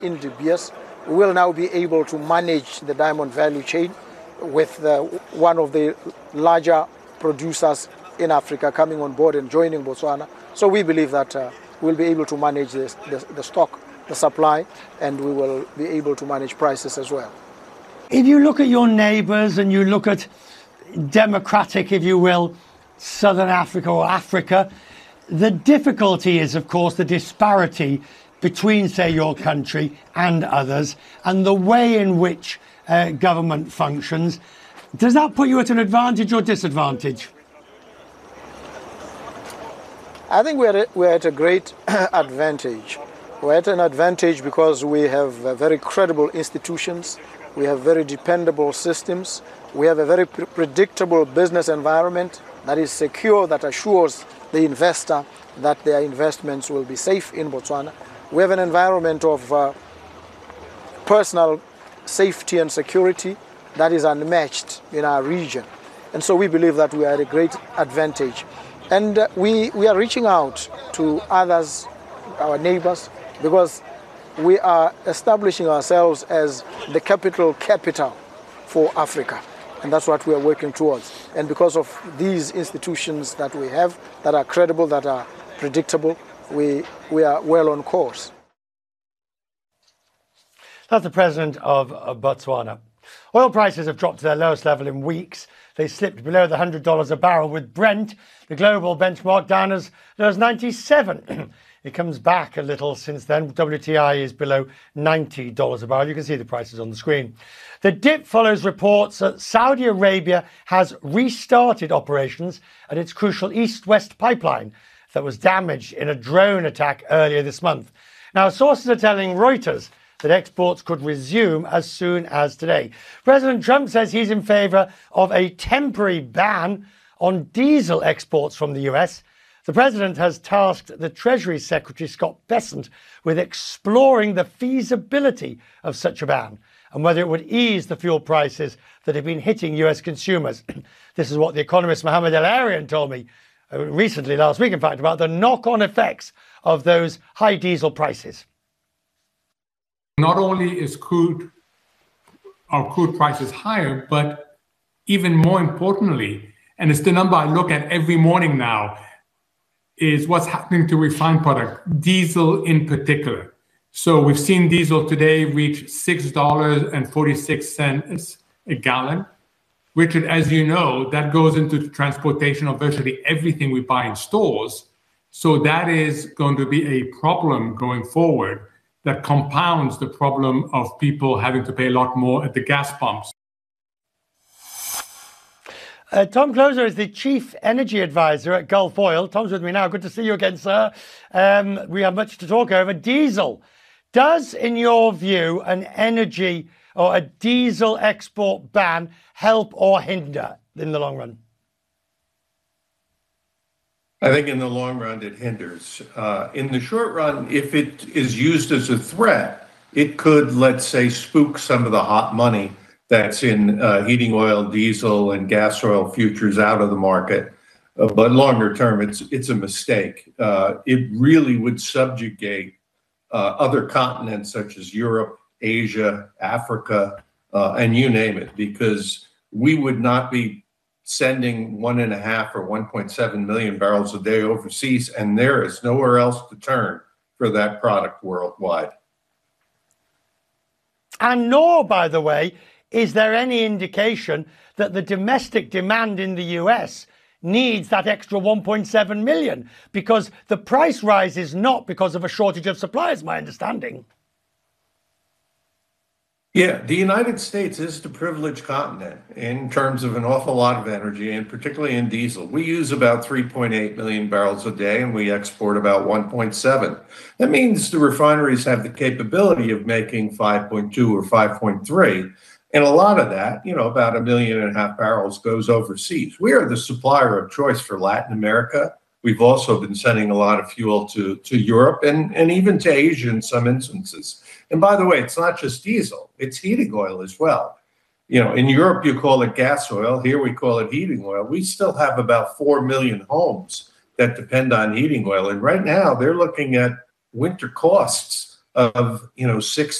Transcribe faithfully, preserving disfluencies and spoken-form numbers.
in De Beers. We will now be able to manage the diamond value chain with the, one of the larger producers in Africa coming on board and joining Botswana. So we believe that uh, we'll be able to manage this, the, the stock, the supply, and we will be able to manage prices as well. If you look at your neighbours and you look at democratic, if you will, Southern Africa or Africa, the difficulty is, of course, the disparity between, say, your country and others, and the way in which uh, government functions. Does that put you at an advantage or disadvantage? I think we're at, we're at a great advantage. We're at an advantage because we have uh, very credible institutions, we have very dependable systems, we have a very pre predictable business environment that is secure, that assures the investor that their investments will be safe in Botswana. We have an environment of uh, personal safety and security that is unmatched in our region. And so we believe that we are at a great advantage. And uh, we, we are reaching out to others, our neighbors, because we are establishing ourselves as the capital capital for Africa. And that's what we are working towards. And because of these institutions that we have, that are credible, that are predictable, we, we are well on course. That's the president of uh, Botswana. Oil prices have dropped to their lowest level in weeks. They slipped below the one hundred dollars a barrel, with Brent, the global benchmark, down as low as ninety-seven. It comes back a little since then. W T I is below ninety dollars a barrel. You can see the prices on the screen. The dip follows reports that Saudi Arabia has restarted operations at its crucial east-west pipeline that was damaged in a drone attack earlier this month. Now, sources are telling Reuters that exports could resume as soon as today. President Trump says he's in favour of a temporary ban on diesel exports from the U S. The president has tasked the Treasury Secretary, Scott Bessent, with exploring the feasibility of such a ban and whether it would ease the fuel prices that have been hitting U S consumers. This is what the economist Mohamed El-Arian told me recently, last week, in fact, about the knock-on effects of those high diesel prices. Not only is crude, our crude prices higher, but even more importantly, and it's the number I look at every morning now, is what's happening to refined product, diesel in particular. So we've seen diesel today reach six dollars and forty-six cents a gallon. Richard, as you know, that goes into the transportation of virtually everything we buy in stores. So that is going to be a problem going forward that compounds the problem of people having to pay a lot more at the gas pumps. Uh, Tom Closer is the Chief Energy Advisor at Gulf Oil. Tom's with me now. Good to see you again, sir. Um, we have much to talk over. Diesel. Does, in your view, an energy or a diesel export ban help or hinder in the long run? I think in the long run it hinders. Uh, in the short run, if it is used as a threat, it could, let's say, spook some of the hot money that's in uh, heating oil, diesel, and gas oil futures out of the market. Uh, but longer term, it's it's a mistake. Uh, it really would subjugate uh, other continents such as Europe, Asia, Africa, uh, and you name it, because we would not be sending one and a half or one point seven million barrels a day overseas, and there is nowhere else to turn for that product worldwide. And nor, by the way, is there any indication that the domestic demand in the U S needs that extra one point seven million, because the price rise is not because of a shortage of supply, is my understanding. Yeah, the United States is the privileged continent in terms of an awful lot of energy, and particularly in diesel. We use about three point eight million barrels a day, and we export about one point seven. That means the refineries have the capability of making five point two or five point three. And a lot of that, you know, about a million and a half barrels goes overseas. We are the supplier of choice for Latin America. We've also been sending a lot of fuel to, to Europe and, and even to Asia in some instances. And by the way, it's not just diesel, it's heating oil as well. You know, in Europe, you call it gas oil. Here we call it heating oil. We still have about four million homes that depend on heating oil. And right now they're looking at winter costs of, you know, six